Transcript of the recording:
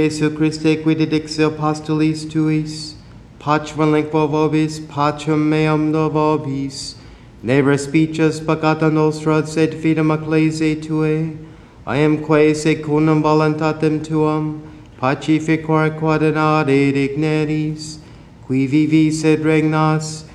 Jesu Christe qui didixi apostolis tuis, pacem lingua vobis, pacem meam do vobis, ne respices peccata nostra, sed fidem ecclesiae Tuae, iamque secundum voluntatem Tuam, pacificor quod in ade digneris, qui vivis et regnas,